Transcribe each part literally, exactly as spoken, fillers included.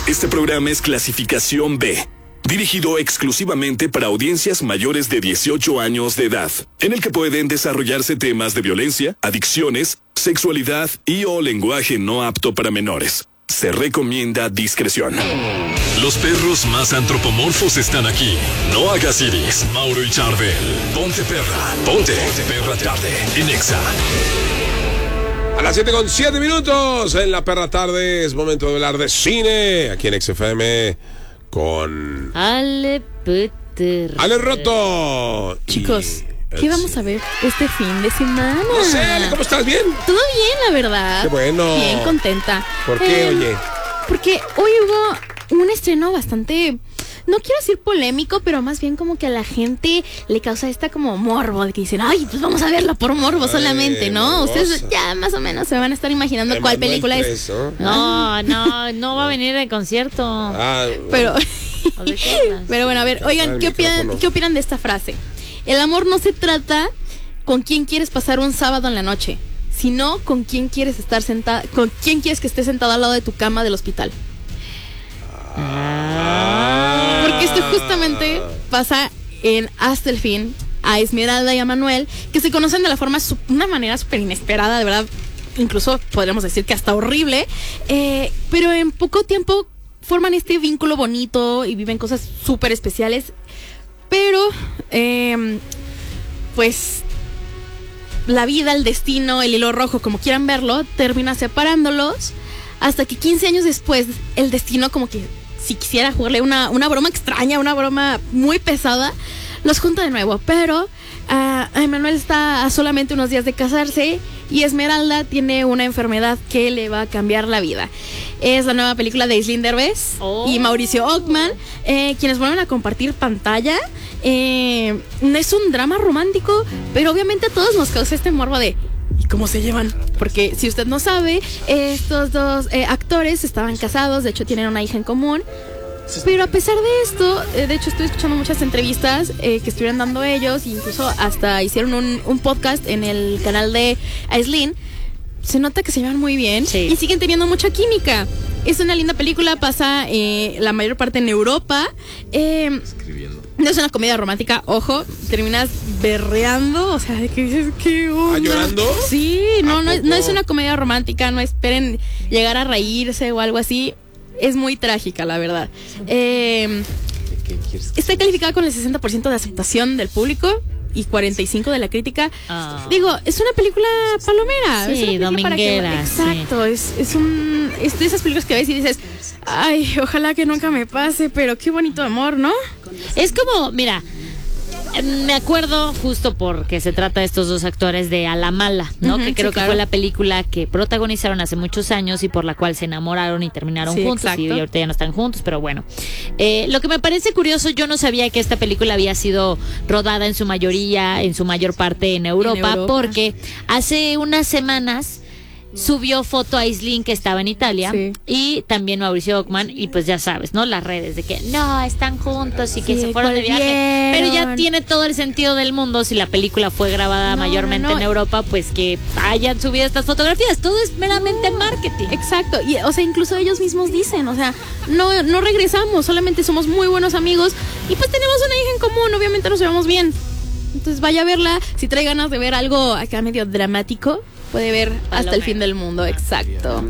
Este programa es clasificación B, dirigido exclusivamente para audiencias mayores de dieciocho años de edad, en el que pueden desarrollarse temas de violencia, adicciones, sexualidad y o lenguaje no apto para menores. Se recomienda discreción. Los perros más antropomorfos están aquí. No hagas iris. Mauro y Charbel. Ponte perra. Ponte. Ponte perra tarde. En Exa. A las siete con siete minutos en la perra tarde es momento de hablar de cine. Aquí en X F M con... Ale Peter. Ale Roto. Chicos, ¿qué vamos a ver este fin de semana? No sé, Ale, ¿cómo estás? ¿Bien? Todo bien, la verdad. Qué bueno. Bien contenta. ¿Por qué, eh, oye? Porque hoy hubo un estreno bastante... No quiero decir polémico, pero más bien como que a la gente le causa esta como morbo de que dicen, ay, pues vamos a verla por morbo solamente, ¿no? morbosa. Ustedes ya más o menos se van a estar imaginando cuál Emanuel película tres, es. ¿no? No, no, no va a venir de concierto. Ah, Pero, ¿O de qué hablas? pero bueno, a ver, Ah, oigan, el ¿qué opinan, micrófono. ¿qué opinan de esta frase? El amor no se trata con quién quieres pasar un sábado en la noche, sino con quién quieres estar sentada, con quién quieres que esté sentado al lado de tu cama del hospital. Ah. Porque esto justamente pasa en Hasta el Fin a Esmeralda y a Manuel, que se conocen de la forma, su- una manera súper inesperada, de verdad, incluso podríamos decir que hasta horrible, eh, pero en poco tiempo forman este vínculo bonito y viven cosas súper especiales, pero eh, pues la vida, el destino, el hilo rojo, como quieran verlo, termina separándolos hasta que quince años después el destino como que si quisiera jugarle una, una broma extraña, una broma muy pesada, los junta de nuevo. Pero uh, Emanuel está a solamente unos días de casarse y Esmeralda tiene una enfermedad que le va a cambiar la vida. Es la nueva película de Aislinn Derbez Oh. y Mauricio Ockman, eh, quienes vuelven a compartir pantalla. Eh, es un drama romántico, pero obviamente a todos nos causa este morbo de ¿y cómo se llevan? Porque si usted no sabe, estos dos eh, actores estaban casados, de hecho tienen una hija en común. Pero a pesar de esto, eh, de hecho estoy escuchando muchas entrevistas eh, que estuvieron dando ellos, incluso hasta hicieron un, un podcast en el canal de Aislinn. Se nota que se llevan muy bien, sí, y siguen teniendo mucha química. Es una linda película, pasa eh, la mayor parte en Europa. Eh, no es una comedia romántica, ojo, terminas berreando, o sea, de que dices, ¿qué onda? ¿Ah, llorando? Sí, no, ¿A no, es- poco? no es una comedia romántica, no esperen llegar a reírse o algo así. Es muy trágica, la verdad. Eh, está calificada con el sesenta por ciento de aceptación del público y cuarenta y cinco por ciento de la crítica. Ah. Digo, es una película palomera. Sí, es una película para que- dominguera, exacto, es, es un es de esas películas que ves y dices, ay, ojalá que nunca me pase, pero qué bonito amor, ¿no? Es como, mira, eh, me acuerdo justo porque se trata de estos dos actores de A la Mala, ¿no? Ujú, que creo sí, que claro. fue la película que protagonizaron hace muchos años y por la cual se enamoraron y terminaron Sí, juntos. exacto. Y ahorita ya no están juntos, pero bueno. Eh, lo que me parece curioso, yo no sabía que esta película había sido rodada en su mayoría, en su mayor parte en Europa, Europa. porque hace unas semanas subió foto a Aislinn que estaba en Italia, Sí. y también Mauricio Ockman, y pues ya sabes, ¿no? Las redes de que no, están juntos y que Sí, se fueron de viaje, volvieron. pero ya tiene todo el sentido del mundo si la película fue grabada No, mayormente no, no. en Europa, pues que hayan subido estas fotografías, todo es meramente marketing. Exacto, y o sea, incluso ellos mismos dicen, o sea, no, no regresamos, solamente somos muy buenos amigos y pues tenemos una hija en común, obviamente nos llevamos bien. Entonces vaya a verla, si trae ganas de ver algo acá medio dramático, puede ver Hasta el Palomera. Fin del Mundo, exacto.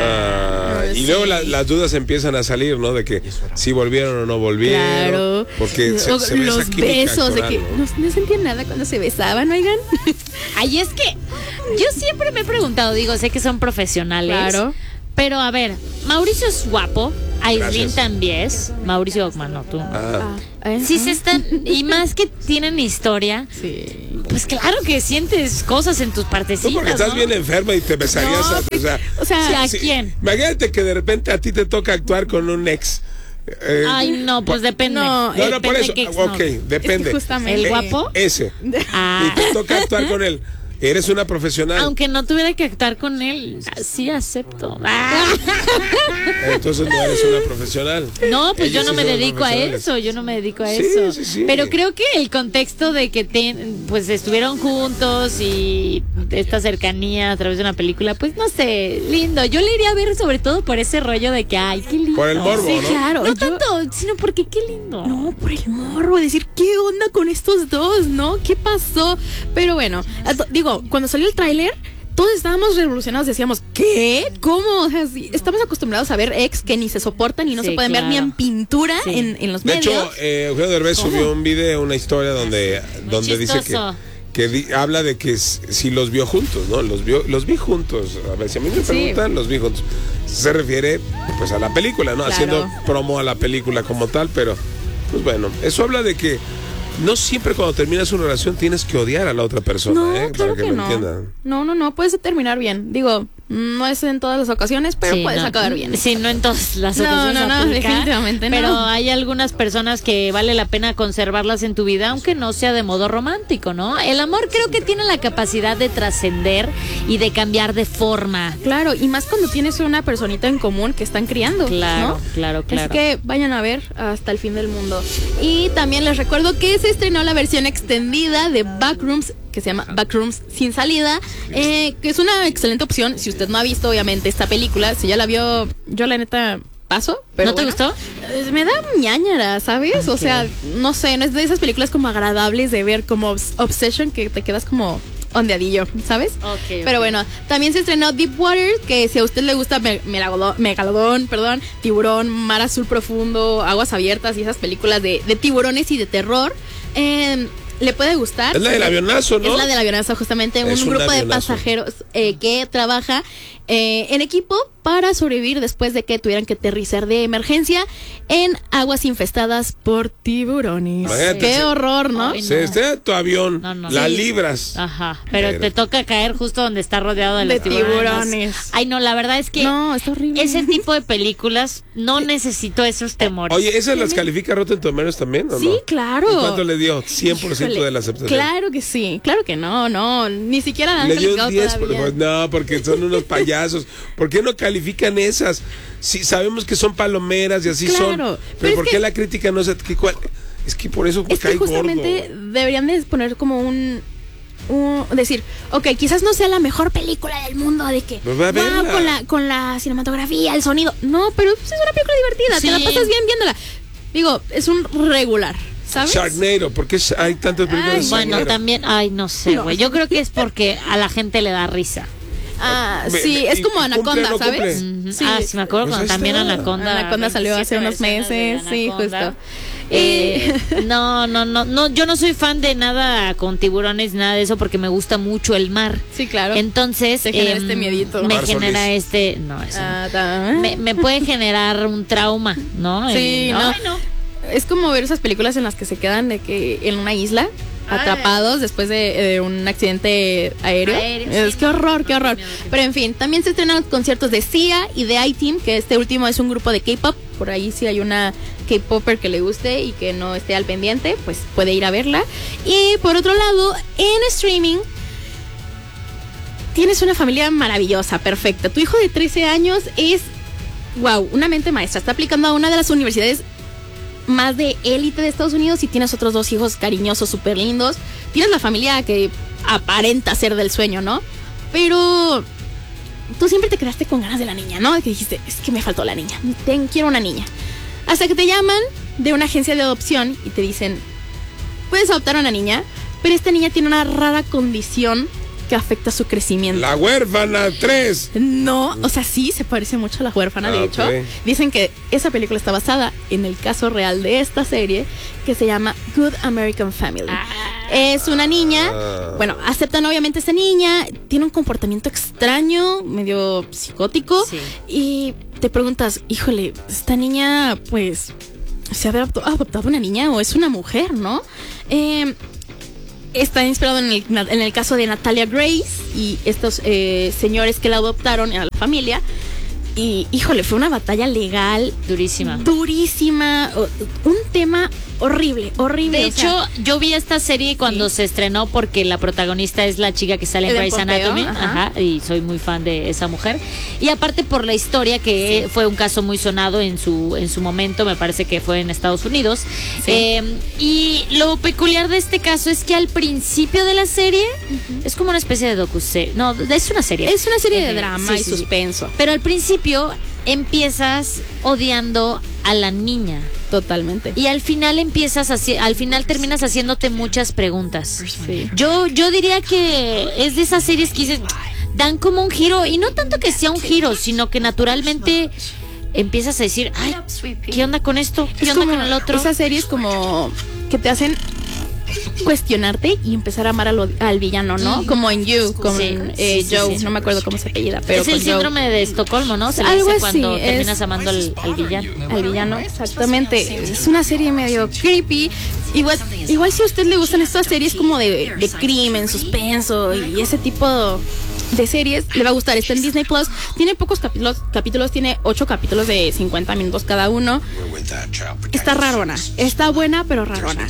Ah, y Sí. luego la- las dudas empiezan a salir, ¿no? De que si volvieron o no volvieron. Claro. Porque se, O- se ve esa los química besos, de que coral, ¿no? no, no sentían nada cuando se besaban, oigan. Ay, es que yo siempre me he preguntado, digo, sé que son profesionales, Claro. pero a ver, Mauricio es guapo, Aislinn Gracias. también es, Mauricio Ockman, no tú. Ah, ¿Eh? Sí se están, y más que tienen historia, Sí. pues claro que sientes cosas en tus tú partecitas, porque estás ¿no? bien enferma y te besarías No, a, o sea, O sea, Sí, ¿a sí, quién? Imagínate que de repente a ti te toca actuar con un ex. Eh, Ay, no, pues depende. No, no, no, por Depende eso. qué ex, Ok, no. depende. Es que justamente- ¿El Eh, guapo? Ese. Ah. Y te toca actuar con él. Eres una profesional. Aunque no tuviera que actuar con él, sí acepto. Ah. Entonces no eres una profesional. No, pues Ellos yo no sí me son dedico a profesionales. eso, yo no me dedico a Sí, eso. sí, sí. Pero creo que el contexto de que ten, pues estuvieron juntos y esta cercanía a través de una película, pues no sé, lindo. Yo le iría a ver sobre todo por ese rollo de que, ay, qué lindo. Por el morbo, Sí, ¿no? claro. No yo- tanto, sino porque qué lindo. No, por el morro, decir, ¿qué onda con estos dos, no? ¿Qué pasó? Pero bueno, a to- digo, cuando salió el tráiler, todos estábamos revolucionados, decíamos, ¿qué? ¿Cómo? O sea, sí, estamos acostumbrados a ver ex que ni se soportan y no Sí, se pueden ver ni claro. en pintura Sí. en, en los De medios. hecho, eh, Eugenio Derbez subió un video, una historia donde, Muy donde dice que, chistoso. que di- habla de que s- si los vio juntos, ¿no? Los vio, los vi juntos. A ver, si a mí me Sí. preguntan, los vi juntos. Se refiere, pues, a la película, ¿no? Claro. Haciendo promo a la película como tal, pero, pues bueno, eso habla de que no siempre cuando terminas una relación tienes que odiar a la otra persona, no, ¿eh? claro Para que, que me no. entiendan. No, no, no, puedes terminar bien. Digo, no es en todas las ocasiones, pero Sí, puedes no. acabar bien. Sí, no en todas las No, ocasiones no, no, aplica, definitivamente no. Pero hay algunas personas que vale la pena conservarlas en tu vida, aunque no sea de modo romántico, ¿no? El amor creo que tiene la capacidad de trascender y de cambiar de forma. Claro, y más cuando tienes una personita en común que están criando. Claro, ¿no? claro, claro. Así que vayan a ver hasta el fin del mundo. Y también les recuerdo que se estrenó la versión extendida de Backrooms, que se llama Backrooms sin salida, eh, que es una excelente opción si usted no ha visto obviamente esta película. Si ya la vio, yo la neta paso. Pero ¿No te bueno, gustó? eh, Me da ñañara, ¿sabes? O Ok. sea, no sé, no es de esas películas como agradables de ver, como Obs- Obsession, que te quedas como ondeadillo, ¿sabes? Ok, Pero ok. bueno, también se estrenó Deep Water, que si a usted le gusta me- Melagodo- Megalodón, perdón, Tiburón, Mar Azul Profundo, Aguas Abiertas y esas películas de, de tiburones y de terror, eh, le puede gustar. Es la del avionazo, ¿no? Es la del avionazo, justamente. Es un un grupo de avionazo. pasajeros eh, que trabaja eh, en equipo para sobrevivir después de que tuvieran que aterrizar de emergencia en aguas infestadas por tiburones. Imagínate, Qué se- horror, ¿no? Ay, Se estrella tu avión, No, no. la Sí. libras. Ajá, pero, Pero- te toca caer justo donde está rodeado de, De los tiburones. tiburones. Ay, no, la verdad es que No, está horrible. ese tipo de películas no necesito esos temores. Oye, ¿esas las califica Rotten Tomatoes también o Sí, no? claro. ¿Y cuánto le dio? cien por ciento Híjole, de la aceptación. Claro que sí, claro que no, no, ni siquiera la han Le dio un calificado diez, por todavía. favor. No, porque son unos payasos. ¿Por qué no califican esas? Si sabemos que son palomeras y así Claro, son. pero Pero es ¿por qué que- la crítica no se... ¿qué, cuál? Es que por eso Es cae que justamente gordo. deberían de poner como un, un- decir, ok, quizás no sea la mejor película del mundo de que Pues ve a wow, verla. con la con la cinematografía, el sonido. No, pero pues, es una película divertida, Sí. te la pasas bien viéndola. Digo, es un regular, ¿sabes? Sharknado, ¿por qué hay tantas películas Ay, de Bueno, Sharknado? también, ay, no sé, No. güey. Yo creo que es porque a la gente le da risa. Ah, Ve- sí, ve- es y- como y cumple, Anaconda, no ¿sabes? cumple. Ujú. Sí. Ah, sí, me acuerdo Pues cuando ahí también está. Anaconda. Anaconda salió hace veintisiete unos versiones de meses, sí, Anaconda. justo. Eh, no, no, no, no, yo no soy fan de nada con tiburones, nada de eso, porque me gusta mucho el mar. Sí, claro. Entonces, Te genera em, este miedito. Me Mar genera Solís. este, no, eso no. Ah, ta- me, me puede generar un trauma, ¿no? Sí, En- no. Ay, no. Es como ver esas películas en las que se quedan de que en una isla atrapados después de, de un accidente aéreo. Aéreo, es sí, qué no, horror, no, qué horror. qué miedo, qué Pero en fin, también se estrenan conciertos de Sia y de I-Team, que este último es un grupo de K-pop. Por ahí si hay una K-popper que le guste y que no esté al pendiente, pues puede ir a verla. Y por otro lado, en streaming tienes una familia maravillosa, perfecta. Tu hijo de trece años es, wow, una mente maestra. Está aplicando a una de las universidades más de élite de Estados Unidos y tienes otros dos hijos cariñosos, súper lindos. Tienes la familia que aparenta ser del sueño, ¿no? Pero tú siempre te quedaste con ganas de la niña, ¿no? Que dijiste, es que me faltó la niña, Ten, quiero una niña. Hasta que te llaman de una agencia de adopción y te dicen, puedes adoptar a una niña, pero esta niña tiene una rara condición que afecta su crecimiento. La huérfana tres. No, o sea, sí, se parece mucho a La Huérfana, de Ah, hecho. ok. Dicen que esa película está basada en el caso real de esta serie que se llama Good American Family. Es una niña, Ah. bueno, aceptan obviamente a esta niña, tiene un comportamiento extraño, medio psicótico, Sí. y te preguntas, híjole, esta niña, pues, ¿se ha adoptado, ha adoptado una niña o es una mujer, no? Eh, Está inspirado en el, en el caso de Natalia Grace y estos eh, señores que la adoptaron a la familia. y híjole, fue una batalla legal Durísima. durísima, un tema horrible, horrible. De o hecho, sea, yo vi esta serie cuando Sí. se estrenó porque la protagonista es la chica que sale en Ellen Grey's Pompeo, Anatomy, ajá. ajá, y soy muy fan de esa mujer. Y aparte por la historia que fue un caso muy sonado en su en su momento, me parece que fue en Estados Unidos. Sí. Eh, y lo peculiar de este caso es que al principio de la serie es como una especie de docuserie. No, es una serie. es una serie de Eh, drama sí, y sí, sí. suspenso. Pero al principio empiezas odiando a la niña. Totalmente. Y al final empiezas así, al final terminas haciéndote muchas preguntas. Sí. Yo, yo diría que es de esas series que dices, dan como un giro, y no tanto que sea un giro, sino que naturalmente empiezas a decir, ay, ¿qué onda con esto? ¿Qué Es onda como con el otro? esas series como que te hacen cuestionarte y empezar a amar al, al villano, ¿no? Como en You, con Sí, eh, sí, sí, Joe, sí. no me acuerdo cómo se apellida, pero Es el con Joe. síndrome de Estocolmo, ¿no? Se le Algo dice así, cuando es- terminas amando al, al villano. Al villano, exactamente. Es una serie medio creepy. Igual, igual si a usted le gustan estas series como de, de crimen, suspenso y ese tipo de series, le va a gustar. Está en Disney Plus. Tiene pocos capítulos, capítulos tiene ocho capítulos de cincuenta minutos cada uno. Está rarona. Está buena, pero rarona.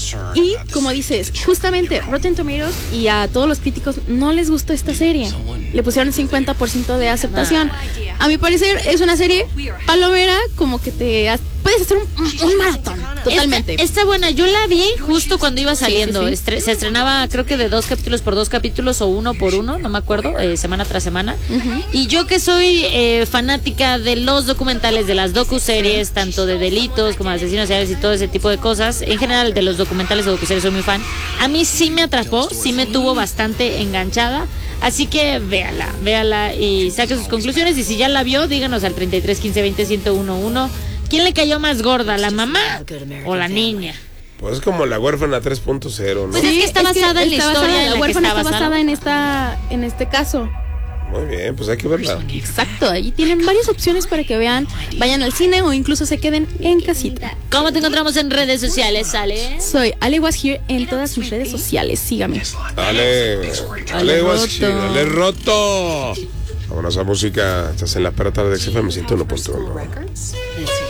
Y como dices, justamente Rotten Tomatoes y a todos los críticos no les gustó esta serie. Le pusieron el cincuenta por ciento de aceptación. A mi parecer es una serie palomera, como que te ha- puedes hacer un, un maratón. Totalmente. Está, está buena, yo la vi justo cuando iba saliendo. sí, sí. Estre- se estrenaba creo que de dos capítulos por dos capítulos o uno por uno, no me acuerdo, eh, semana tras semana. Y yo que soy eh, fanática de los documentales, de las docuseries, tanto de delitos como de asesinos seriales y todo ese tipo de cosas, en general de los documentales de docuseries soy muy fan. A mí sí me atrapó, sí me tuvo bastante enganchada. Así que véala, véala y saque sus conclusiones. Y si ya la vio, díganos al treinta y tres quince veinte ciento uno. ¿Quién le cayó más gorda, la mamá o la niña? Pues es como la huérfana tres punto cero, ¿no? Pues es que está basada en la está historia basada- en la la que huérfana está está basada. basada en esta, en este caso. Muy bien, pues hay que verla. Exacto, ahí tienen varias opciones para que vean, vayan al cine o incluso se queden en casita. ¿Cómo te encontramos en redes sociales, Ale? Soy Ale Was Here en todas mis redes sociales, sígame. Dale, dale, Waski, dale roto. Vámonos a música. Estás en la perra tarde de X F M ciento uno punto uno.